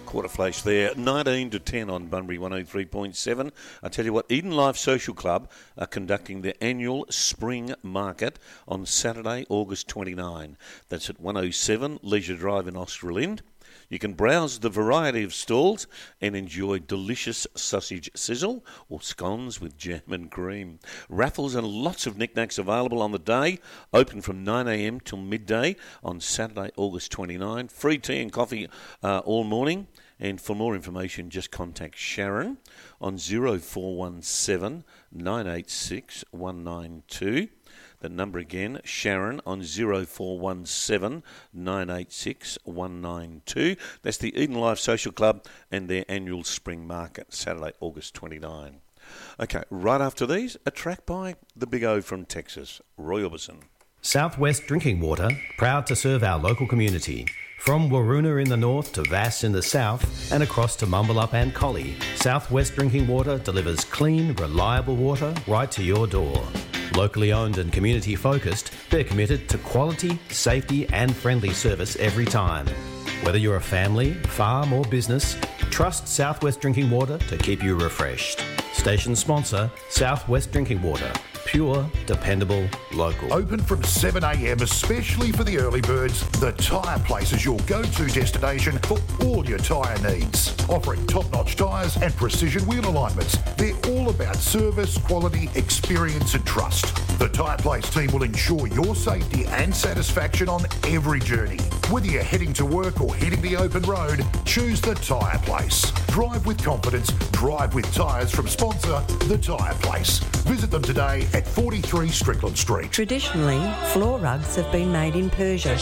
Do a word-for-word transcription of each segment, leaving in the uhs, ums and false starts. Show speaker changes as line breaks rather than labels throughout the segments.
Quarter flash there, nineteen to ten on Bunbury one oh three point seven. I tell you what, Eden Life Social Club are conducting their annual spring market on Saturday, August twenty-ninth. That's at one oh seven Leisure Drive in Australind. You can browse the variety of stalls and enjoy delicious sausage sizzle or scones with jam and cream. Raffles and lots of knickknacks available on the day. Open from nine a.m. till midday on Saturday, August twenty-ninth. Free tea and coffee uh, all morning. And for more information, just contact Sharon on zero four one seven, nine eight six, one nine two. The number again, Sharon, on zero four one seven, nine eight six, one nine two. That's the Eden Life Social Club and their annual spring market, Saturday, August twenty-ninth. Okay, right after these, a track by the Big O from Texas, Roy Orbison.
Southwest Drinking Water, proud to serve our local community. From Waroona in the north to Vass in the south and across to Mumbalup and Collie, Southwest Drinking Water delivers clean, reliable water right to your door. Locally owned and community focused, they're committed to quality, safety and friendly service every time. Whether you're a family, farm or business, trust Southwest Drinking Water to keep you refreshed. Station sponsor, Southwest Drinking Water. Pure, dependable, local.
Open from seven a.m, especially for the early birds. The Tyre Place is your go-to destination for all your tyre needs. Offering top-notch tyres and precision wheel alignments. They're all about service, quality, experience and trust. The Tyre Place team will ensure your safety and satisfaction on every journey. Whether you're heading to work or hitting the open road, choose the Tyre Place. Drive with confidence, drive with tyres from sponsor, the Tyre Place. Visit them today at forty-three Strickland Street.
Traditionally, floor rugs have been made in Persia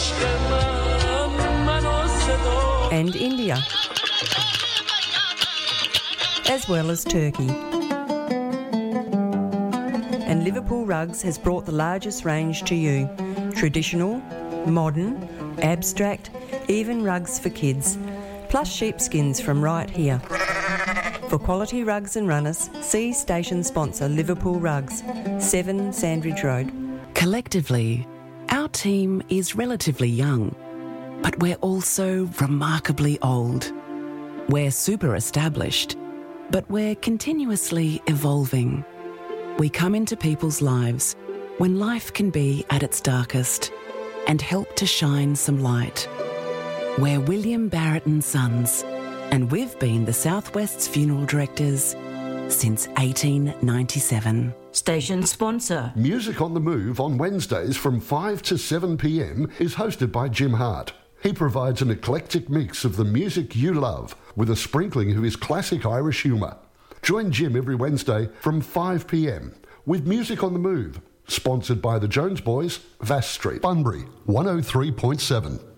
and India, as well as Turkey. And Liverpool Rugs has brought the largest range to you. Traditional, modern, abstract, even rugs for kids, plus sheepskins from right here. For quality rugs and runners, see station sponsor Liverpool Rugs, seven Sandridge Road.
Collectively, our team is relatively young, but we're also remarkably old. We're super established, but we're continuously evolving. We come into people's lives when life can be at its darkest and help to shine some light. We're William Barrett and Sons, and we've been the Southwest's funeral directors since eighteen ninety-seven.
Station sponsor.
Music on the Move on Wednesdays from five to seven p.m. is hosted by Jim Hart. He provides an eclectic mix of the music you love with a sprinkling of his classic Irish humour. Join Jim every Wednesday from five p.m. with Music on the Move, sponsored by the Jones Boys, Vass Street, Bunbury, one oh three point seven.